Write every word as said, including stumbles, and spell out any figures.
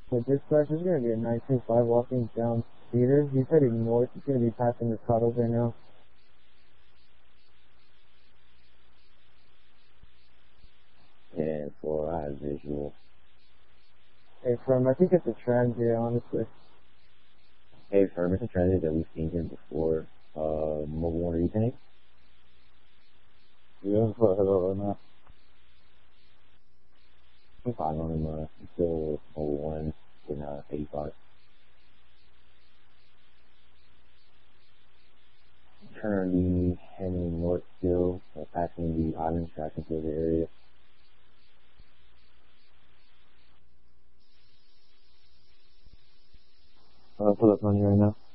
With dispatch, there's going to be a nine two five walking down Cedar. He's heading north. He's going to be passing the Cottles right now. Yeah, for I have visual. Hey, from, I think it's a transit, honestly. Hey, firm, it's a transit that we've seen here before. Uh, Mobile One, are you tank? Yeah, that's what I had out right now. I'm fine on him, uh, still Mobile One in, uh, eighty-five. Currently heading north still, uh, passing the island tracking through the area. Uh, pull up on you right now.